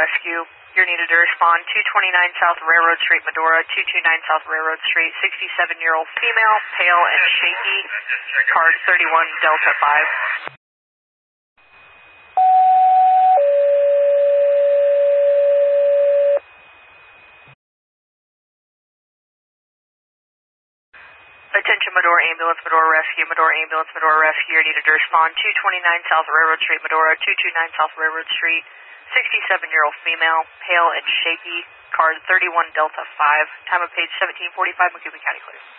Rescue. You're needed to respond 229 South Railroad Street, Medora, 229 South Railroad Street, 67-year-old female, pale and shaky, card 31 Delta 5. Attention Medora Ambulance, Medora Rescue, Medora Ambulance, Medora Rescue. You're needed to respond 229 South Railroad Street, Medora, 229 South Railroad Street, 67-year-old female, pale and shaky, card 31 Delta 5. Time of page 1745, Macomb County, clear.